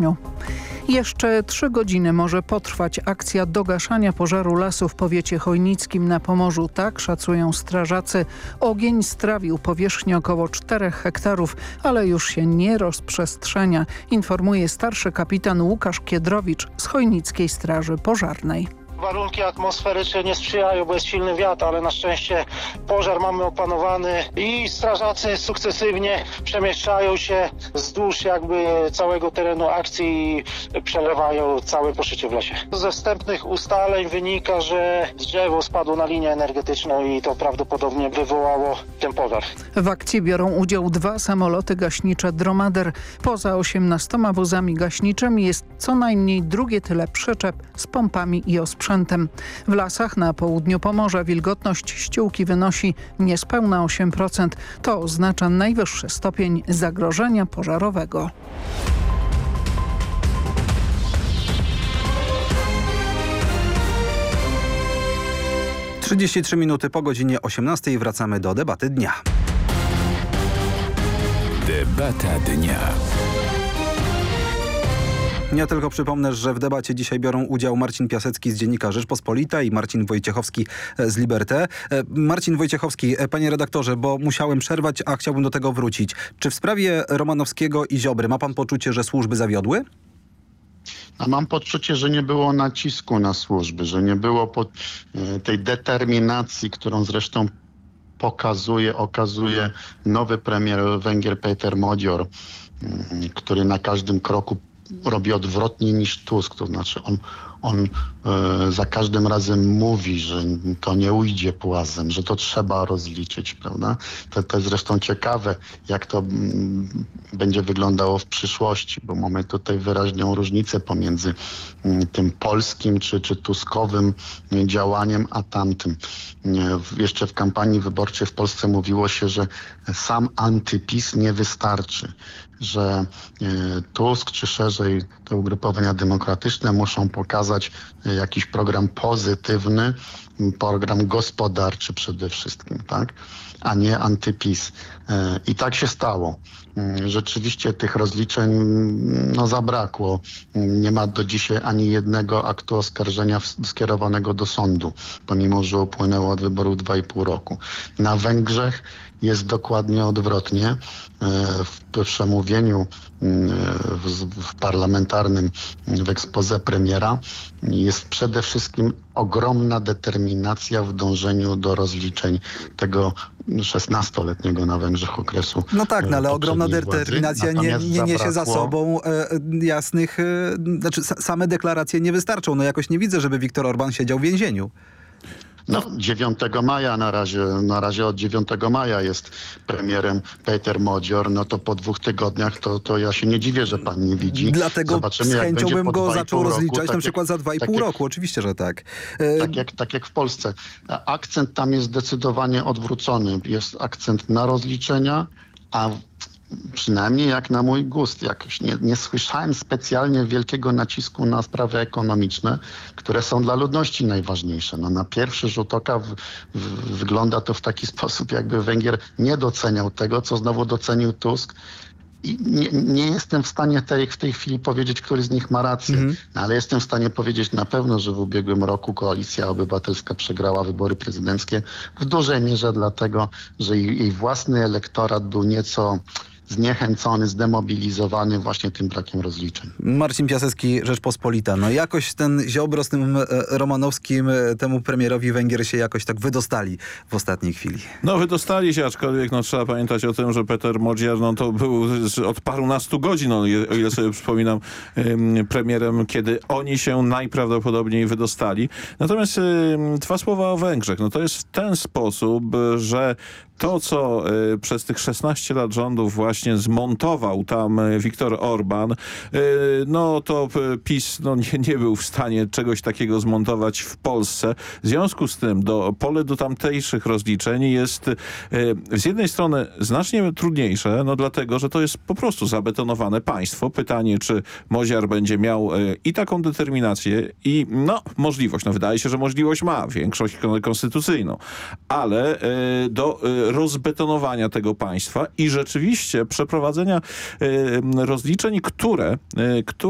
wrześniu. Jeszcze 3 godziny może potrwać akcja dogaszania pożaru lasu w powiecie chojnickim na Pomorzu. Tak szacują strażacy. Ogień strawił powierzchnię około 4 hektarów, ale już się nie rozprzestrzenia, informuje starszy kapitan Łukasz Kiedrowicz z Chojnickiej Straży Pożarnej. Warunki atmosferyczne nie sprzyjają, bo jest silny wiatr, ale na szczęście pożar mamy opanowany i strażacy sukcesywnie przemieszczają się wzdłuż jakby całego terenu akcji i przelewają całe poszycie w lesie. Ze wstępnych ustaleń wynika, że drzewo spadło na linię energetyczną i to prawdopodobnie wywołało ten pożar. W akcji biorą udział 2 samoloty gaśnicze Dromader. Poza 18 wozami gaśniczymi jest co najmniej drugie tyle przyczep z pompami i osprzętem. W lasach na południu Pomorza wilgotność ściółki wynosi niespełna 8%. To oznacza najwyższy stopień zagrożenia pożarowego. - 33 minuty po godzinie 18 wracamy do debaty dnia. Debata dnia. Ja tylko przypomnę, że w debacie dzisiaj biorą udział Marcin Piasecki z Dziennika Rzeczpospolita i Marcin Wojciechowski z Liberté. Marcin Wojciechowski, panie redaktorze, bo musiałem przerwać, a chciałbym do tego wrócić. Czy w sprawie Romanowskiego i Ziobry ma pan poczucie, że służby zawiodły? A mam poczucie, że nie było nacisku na służby, że nie było tej determinacji, którą zresztą okazuje nowy premier Węgier Péter Magyar, który na każdym kroku robi odwrotnie niż Tusk, to znaczy on za każdym razem mówi, że to nie ujdzie płazem, że to trzeba rozliczyć, prawda? To jest zresztą ciekawe, jak to będzie wyglądało w przyszłości, bo mamy tutaj wyraźną różnicę pomiędzy tym polskim czy tuskowym działaniem, a tamtym. Jeszcze w kampanii wyborczej w Polsce mówiło się, że sam antyPiS nie wystarczy, że Tusk czy szerzej te ugrupowania demokratyczne muszą pokazać jakiś program pozytywny, program gospodarczy przede wszystkim, tak? A nie antyPiS. I tak się stało. Rzeczywiście tych rozliczeń zabrakło. Nie ma do dzisiaj ani jednego aktu oskarżenia skierowanego do sądu, pomimo że upłynęło od wyborów 2,5 roku. Na Węgrzech jest dokładnie odwrotnie. W przemówieniu w parlamentarnym w exposé premiera jest przede wszystkim ogromna determinacja w dążeniu do rozliczeń tego 16-letniego na Węgrzech okresu. No tak, ale ogromna determinacja nie niesie za sobą jasnych, same deklaracje nie wystarczą. Jakoś nie widzę, żeby Viktor Orbán siedział w więzieniu. 9 maja na razie od 9 maja jest premierem Péter Magyar, to po 2 tygodniach to ja się nie dziwię, że pan nie widzi. Dlatego zobaczymy, z chęcią bym go zaczął rozliczać roku, na przykład za 2,5 roku. Oczywiście, że tak. Tak jak w Polsce. Akcent tam jest zdecydowanie odwrócony. Jest akcent na rozliczenia, a przynajmniej jak na mój gust. Jakoś nie słyszałem specjalnie wielkiego nacisku na sprawy ekonomiczne, które są dla ludności najważniejsze. Na pierwszy rzut oka wygląda to w taki sposób, jakby Węgier nie doceniał tego, co znowu docenił Tusk. I nie jestem w stanie w tej chwili powiedzieć, który z nich ma rację, ale jestem w stanie powiedzieć na pewno, że w ubiegłym roku Koalicja Obywatelska przegrała wybory prezydenckie w dużej mierze dlatego, że jej własny elektorat był nieco zniechęcony, zdemobilizowany właśnie tym brakiem rozliczeń. Marcin Piasecki, Rzeczpospolita. Jakoś ten Ziobro z tym Romanowskim, temu premierowi Węgier się jakoś tak wydostali w ostatniej chwili. Wydostali się, aczkolwiek trzeba pamiętać o tym, że Péter Magyar to był od parunastu godzin, o ile sobie przypominam, premierem, kiedy oni się najprawdopodobniej wydostali. Natomiast 2 słowa o Węgrzech. To jest w ten sposób, że to, co przez tych 16 lat rządów właśnie zmontował tam Viktor Orbán, to PiS nie był w stanie czegoś takiego zmontować w Polsce. W związku z tym pole do tamtejszych rozliczeń jest z jednej strony znacznie trudniejsze, dlatego, że to jest po prostu zabetonowane państwo. Pytanie, czy Magyar będzie miał i taką determinację i możliwość. Wydaje się, że możliwość ma, większość konstytucyjną, ale do rozbetonowania tego państwa i rzeczywiście przeprowadzenia rozliczeń, które